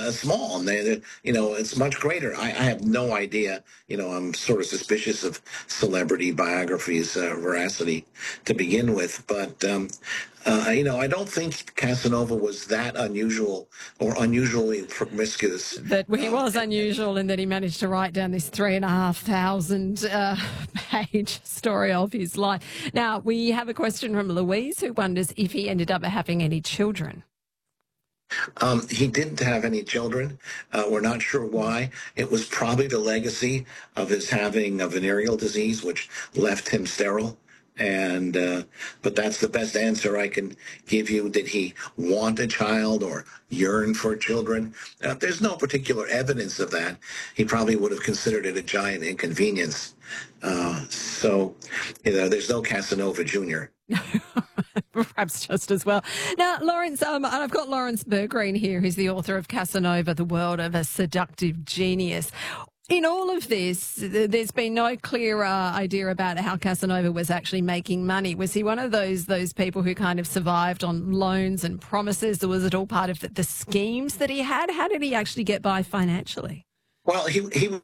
small, and it's much greater. I have no idea. I'm sort of suspicious of celebrity biographies' veracity to begin with, but I don't think Casanova was that unusual or unusually promiscuous. That he was And unusual in that he managed to write down this 3,500 page story of his life. Now, we have a question from Louise who wonders if he ended up having any children. He didn't have any children. We're not sure why. It was probably the legacy of his having a venereal disease, which left him sterile. And but that's the best answer I can give you. Did he want a child or yearn for children? There's no particular evidence of that. He probably would have considered it a giant inconvenience. There's no Casanova Jr. Perhaps just as well. Now, Lawrence, I've got Lawrence Bergreen here, who's the author of Casanova, The World of a Seductive Genius. In all of this, there's been no clear idea about how Casanova was actually making money. Was he one of those people who kind of survived on loans and promises, or was it all part of the schemes that he had? How did he actually get by financially? Well, he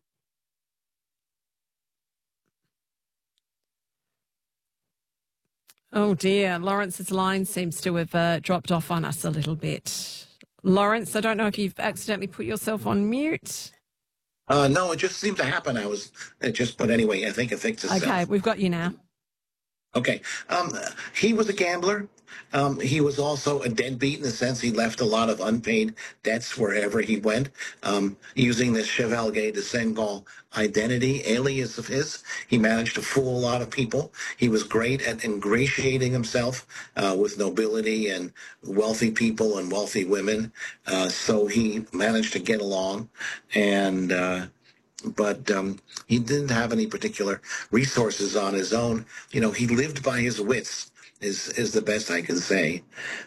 Oh dear, Lawrence's line seems to have dropped off on us a little bit. Lawrence, I don't know if you've accidentally put yourself on mute. No, it just seemed to happen. But anyway, I think it fixed itself. Okay, we've got you now. Okay. He was a gambler. He was also a deadbeat in the sense he left a lot of unpaid debts wherever he went. Using this Chevalier de Senghal identity, alias of his, he managed to fool a lot of people. He was great at ingratiating himself with nobility and wealthy people and wealthy women. So he managed to get along, and but he didn't have any particular resources on his own. He lived by his wits, is the best I can say.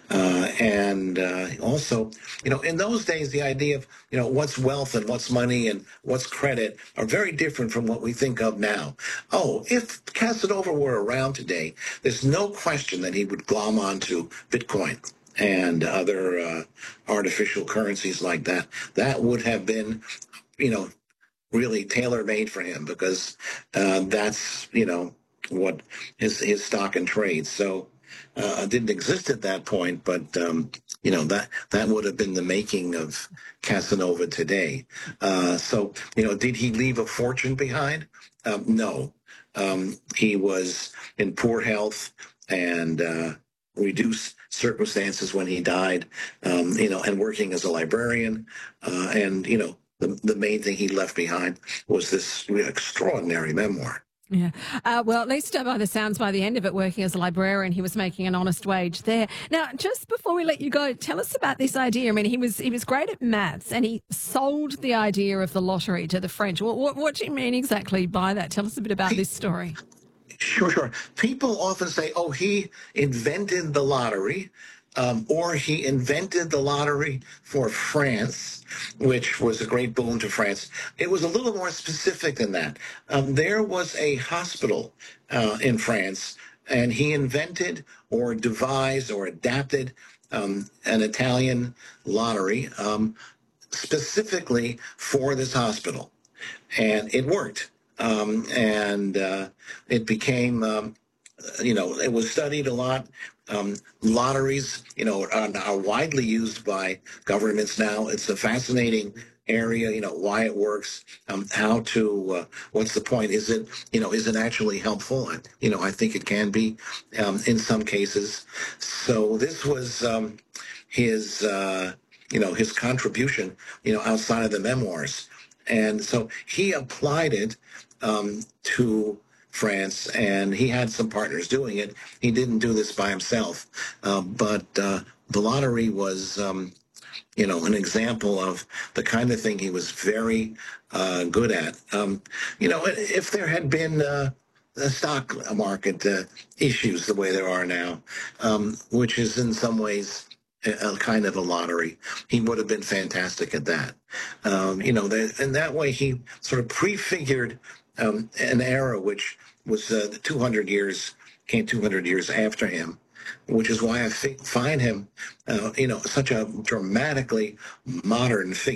And also, in those days, the idea of, what's wealth and what's money and what's credit are very different from what we think of now. Oh, if Casanova were around today, there's no question that he would glom onto Bitcoin and other artificial currencies like that. That would have been, really tailor-made for him, because that's what his stock and trade. So didn't exist at that point, but that would have been the making of Casanova today. Did he leave a fortune behind? No. He was in poor health and reduced circumstances when he died, and working as a librarian, and the main thing he left behind was this extraordinary memoir. Yeah. Well, at least by the end of it, working as a librarian, he was making an honest wage there. Now, just before we let you go, tell us about this idea. I mean, he was great at maths, and he sold the idea of the lottery to the French. What do you mean exactly by that? Tell us a bit about this story. Sure. People often say, oh, he invented the lottery, or he invented the lottery for France, which was a great boon to France. It was a little more specific than that. There was a hospital in France, and he invented or devised or adapted an Italian lottery specifically for this hospital. And it worked. And it became, it was studied a lot. Lotteries, are widely used by governments now. It's a fascinating area, why it works, what's the point? Is it actually helpful? I think it can be in some cases. So this was his contribution, outside of the memoirs. And so he applied it to France, and he had some partners doing it. He didn't do this by himself, but the lottery was, an example of the kind of thing he was very good at. If there had been the stock market issues the way there are now, which is in some ways a kind of a lottery, he would have been fantastic at that. In that way, he sort of prefigured an era which was 200 years, came 200 years after him, which is why I find him, such a dramatically modern figure.